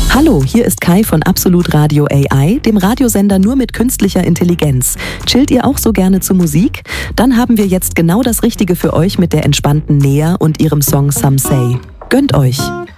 Hallo, hier ist Kai von Absolut Radio AI, dem Radiosender nur mit künstlicher Intelligenz. Chillt ihr auch so gerne zu Musik? Dann haben wir jetzt genau das Richtige für euch mit der entspannten Nea und ihrem Song Some Say. Gönnt euch!